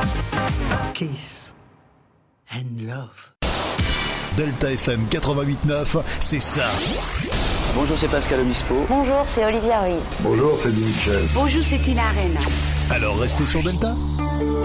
Kiss and love. Delta FM 88.9, c'est ça. Bonjour, c'est Pascal Obispo. Bonjour, c'est Olivia Ruiz. Bonjour, c'est Louis Michel. Bonjour, c'est Tina Arena. Alors restez sur Delta.